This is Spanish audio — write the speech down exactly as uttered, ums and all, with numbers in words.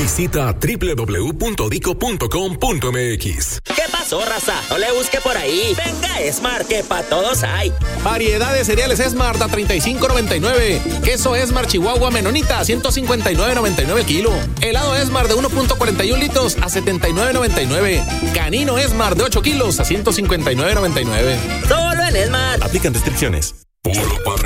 Visita doble u doble u doble u punto dico punto com punto m x. ¿Qué pasó, raza? No le busque por ahí. Venga, Smart, que pa' todos hay. Variedad de cereales Smart a treinta y cinco noventa y nueve. Queso Smart Chihuahua Menonita a ciento cincuenta y nueve noventa y nueve el kilo. Helado Smart de uno punto cuarenta y uno litros a setenta y nueve noventa y nueve. Canino Smart de ocho kilos a ciento cincuenta y nueve noventa y nueve. Solo en Smart. Aplican restricciones. Puro